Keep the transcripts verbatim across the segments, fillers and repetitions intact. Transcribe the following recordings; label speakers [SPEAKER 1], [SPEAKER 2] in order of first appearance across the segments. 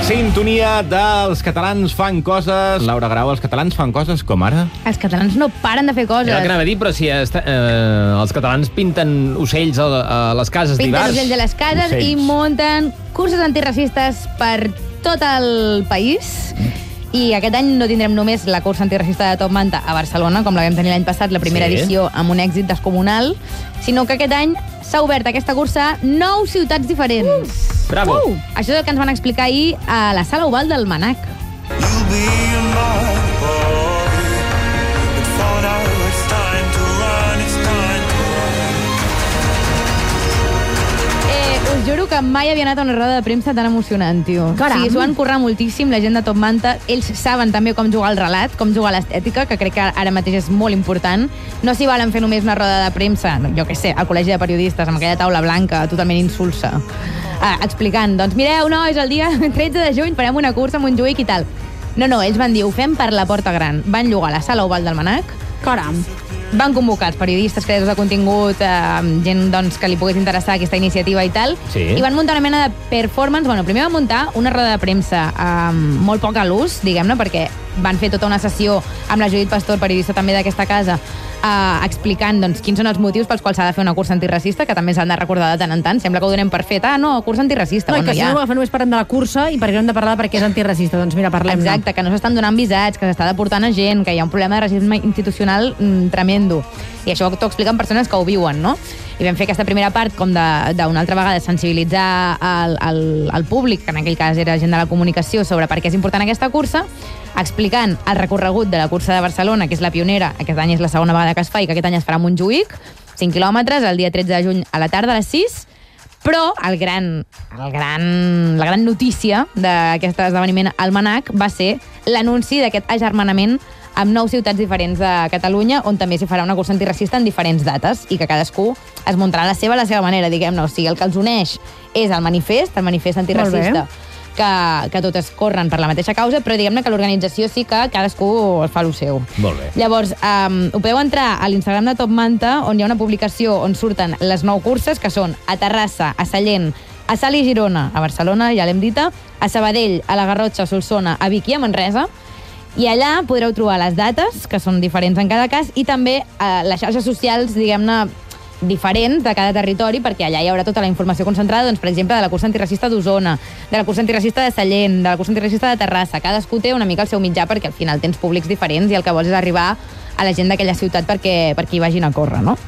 [SPEAKER 1] Sintonia dels catalans fan coses. Laura Grau, els catalans fan coses com ara?
[SPEAKER 2] Els catalans no paren de fer coses.
[SPEAKER 3] Era el que anava a dir, però si està, eh, els catalans pinten ocells a, a les cases
[SPEAKER 2] Pinten
[SPEAKER 3] d'Ivars.
[SPEAKER 2] ocells a les cases
[SPEAKER 1] Ocells.
[SPEAKER 2] i munten curses antiracistes per tot el país. I aquest any no tindrem només la cursa antiracista de Top Manta a Barcelona, com la vam tenir l'any passat, la primera
[SPEAKER 3] Sí.
[SPEAKER 2] edició, amb un èxit descomunal, sinó que aquest any s'ha obert aquesta cursa a nou ciutats diferents.
[SPEAKER 3] Uh, bravo.
[SPEAKER 2] Uh! Això és el que ens van explicar ahir a la Sala Oval del Manac. Us juro que mai havia anat a una roda de premsa tan emocionant, tio.
[SPEAKER 4] Caram.
[SPEAKER 2] Sí, s'ho van currar moltíssim, la gent de Top Manta. Ells saben també com jugar al relat, com jugar a l'estètica, que crec que ara mateix és molt important. No s'hi valen fer només una roda de premsa, no, jo què sé, al col·legi de periodistes, amb aquella taula blanca totalment insulsa, ah, explicant, doncs mireu, nois, el dia tretze de juny farem una cursa a Montjuïc i tal. No, no, ells van dir, ho fem per la porta gran. Van llogar a la Sala Oval del Manac,
[SPEAKER 4] Caram.
[SPEAKER 2] van convocar els periodistes, creadors de contingut, eh, gent doncs, que li pogués interessar aquesta iniciativa i tal,
[SPEAKER 3] Sí.
[SPEAKER 2] i van muntar una mena de performance. Bueno, primer van muntar una roda de premsa amb molt poc a l'ús, diguem-ne, perquè van fer tota una sessió amb la Judit Pastor, periodista també d'aquesta casa, eh, explicant doncs, quins són els motius pels quals s'ha de fer una cursa antiracista, que també s'han de recordar de tant en tant. Sembla que ho donem per fet. Ah, no, cursa antiracista.
[SPEAKER 4] No, i
[SPEAKER 2] bueno,
[SPEAKER 4] que si
[SPEAKER 2] ja.
[SPEAKER 4] no ho agafem només parlem de la cursa i per què no hem de parlar perquè és antiracista? Doncs mira, parlem-ne.
[SPEAKER 2] Exacte, que no s'estan donant visats, que s'està deportant a gent, que hi ha un problema de racisme institucional mm, tremendo. I això t'ho expliquen persones que ho viuen, no? I vam fer aquesta primera part com d'una altra vegada sensibilitzar el, el, el públic, que en aquell cas era gent de la comunicació, sobre per què és important aquesta cursa, explicant el recorregut de la cursa de Barcelona, que és la pionera, aquest any és la segona vegada que es fa i que aquest any es farà a Montjuïc, cinc quilòmetres, el dia tretze de juny a la tarda a les sis, però el gran, el gran, la gran notícia d'aquest esdeveniment al Manac va ser l'anunci d'aquest agermanament amb nou ciutats diferents de Catalunya, on també s'hi farà una cursa antiracista en diferents dates i que cadascú es muntarà la seva a la seva manera, diguem-ne. O sigui, el que els uneix és el manifest, el manifest antiracista, que, que totes corren per la mateixa causa, però diguem-ne que l'organització sí que cadascú fa el seu.
[SPEAKER 3] Molt bé.
[SPEAKER 2] Llavors, um, ho podeu entrar a l'Instagram de Top Manta, on hi ha una publicació on surten les nou curses, que són a Terrassa, a Sallent, a Salt i Girona, a Barcelona, ja l'hem dita, a Sabadell, a la Garrotxa, a Solsona, a Vic i a Manresa, i allà podreu trobar les dates, que són diferents en cada cas, i també eh, les xarxes socials, diguem-ne, diferents de cada territori, perquè allà hi haurà tota la informació concentrada, doncs, per exemple, de la cursa antiracista d'Osona, de la cursa antiracista de Sallent, de la cursa antiracista de Terrassa. Cadascú té una mica el seu mitjà, perquè al final tens públics diferents i el que vols és arribar a la gent d'aquella ciutat perquè, perquè hi vagin a córrer, no?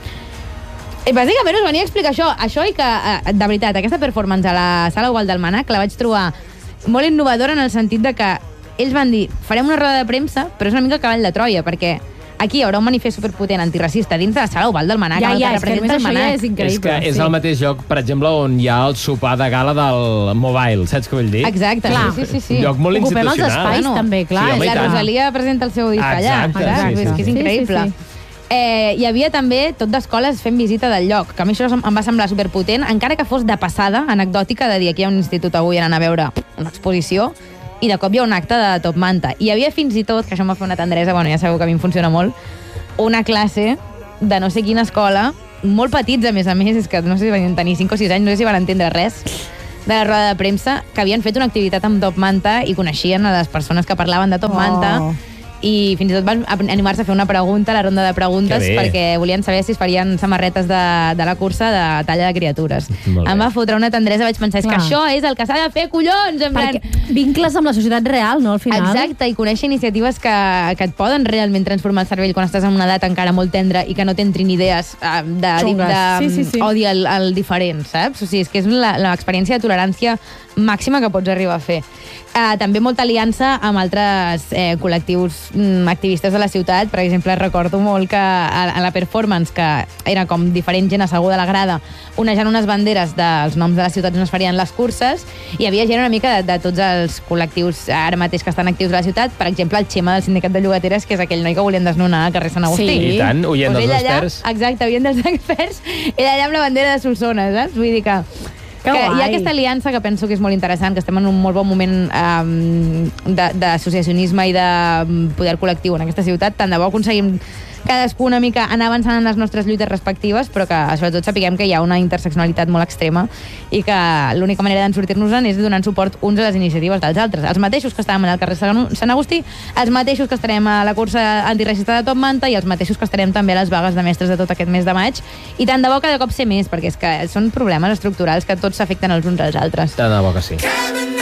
[SPEAKER 2] I bàsicament us venia a explicar això, això i que, eh, de veritat, aquesta performance a la Sala Oval del Manac la vaig trobar molt innovadora en el sentit de que ells van dir, farem una roda de premsa, però és una mica el cavall de Troia, perquè aquí hi haurà un manifest superpotent antiracista dins de la Sala Oval del Manac,
[SPEAKER 4] Ja,
[SPEAKER 2] el
[SPEAKER 4] ja,
[SPEAKER 2] que
[SPEAKER 4] és que
[SPEAKER 2] representa
[SPEAKER 4] només
[SPEAKER 2] el
[SPEAKER 4] això ja
[SPEAKER 2] Manac.
[SPEAKER 4] és increïble.
[SPEAKER 3] És que és
[SPEAKER 4] sí.
[SPEAKER 3] el mateix lloc, per exemple, on hi ha el sopar de gala del Mobile, saps què vull dir?
[SPEAKER 2] Exacte,
[SPEAKER 4] Clar.
[SPEAKER 2] sí, sí, sí.
[SPEAKER 3] Un lloc molt
[SPEAKER 4] Ocupem els
[SPEAKER 3] institucional.
[SPEAKER 4] espais,
[SPEAKER 2] Bueno,
[SPEAKER 4] també, clar.
[SPEAKER 3] sí, home, i
[SPEAKER 2] la
[SPEAKER 3] tant.
[SPEAKER 2] Rosalia presenta el seu disc allà.
[SPEAKER 3] Exacte,
[SPEAKER 2] Clar,
[SPEAKER 3] sí,
[SPEAKER 2] és
[SPEAKER 3] sí.
[SPEAKER 2] que és
[SPEAKER 4] Sí,
[SPEAKER 2] increïble.
[SPEAKER 4] sí, sí.
[SPEAKER 2] Eh, hi havia també tot d'escoles fent visita del lloc, que a mi això em va semblar superpotent, encara que fos de passada, anecdòtica, de dir aquí hi ha un institut avui anant a veure una exposició, i de cop hi ha un acte de Top Manta. I hi havia fins i tot, que això em va fer una tendresa, bueno, ja sabeu que a mi em funciona molt, una classe de no sé quina escola, molt petits a més a més, és que no sé si van tenir cinc o sis anys, no sé si van entendre res, de la roda de premsa, que havien fet una activitat amb Top Manta i coneixien a les persones que parlaven de Top
[SPEAKER 4] Oh.
[SPEAKER 2] Manta, i fins i tot van animar-se a fer una pregunta, la ronda de preguntes,
[SPEAKER 3] Que bé.
[SPEAKER 2] perquè volien saber si es farien samarretes de, de la cursa de talla de criatures.
[SPEAKER 3] Molt bé.
[SPEAKER 2] Em va fotre una tendresa, vaig pensar, és
[SPEAKER 4] Clar.
[SPEAKER 2] que això és el que s'ha de fer, collons! En plan,
[SPEAKER 4] Perquè vincles amb la societat real, no, al final?
[SPEAKER 2] exacte, i conèixer iniciatives que, que et poden realment transformar el cervell quan estàs en una edat encara molt tendra i que no t'entrin idees uh, de,
[SPEAKER 4] Xungues.
[SPEAKER 2] de,
[SPEAKER 4] Sí, sí, sí.
[SPEAKER 2] odi al, al diferent, saps? O sigui, és que és la- l'experiència de tolerància màxima que pots arribar a fer. Uh, també molta aliança amb altres eh, col·lectius mm, activistes de la ciutat. Per exemple, recordo molt que a, a la performance, que era com diferent gent asseguda a la grada, onejant unes banderes dels noms de les ciutats on es farien les curses, hi havia gent una mica de, de tots els col·lectius ara mateix que estan actius a la ciutat. Per exemple, el Xema del sindicat de llogateres, que és aquell noi que volien desnonar a carrer Sant Agustí.
[SPEAKER 4] Sí.
[SPEAKER 3] I tant, oient
[SPEAKER 2] Pues
[SPEAKER 3] dels
[SPEAKER 2] ell allà,
[SPEAKER 3] experts.
[SPEAKER 2] exacte, oient dels experts, ell allà amb la bandera de Solsona, saps? Vull dir que,
[SPEAKER 4] Que
[SPEAKER 2] que hi
[SPEAKER 4] guai.
[SPEAKER 2] ha aquesta aliança que penso que és molt interessant, que estem en un molt bon moment um, d'associacionisme i de poder col·lectiu en aquesta ciutat. Tant de bo aconseguim cadascú una mica anar avançant en les nostres lluites respectives, però que sobretot sapiguem que hi ha una interseccionalitat molt extrema i que l'única manera d'en sortir-nos-en és donant suport uns a les iniciatives dels altres. Els mateixos que estàvem al carrer Sant Agustí, els mateixos que estarem a la cursa antiracista de Top Manta i els mateixos que estarem també a les vagues de mestres de tot aquest mes de maig. I tant de bo cada cop ser més, perquè és que són problemes estructurals que tots s'afecten els uns als altres.
[SPEAKER 3] Tant de bo que sí.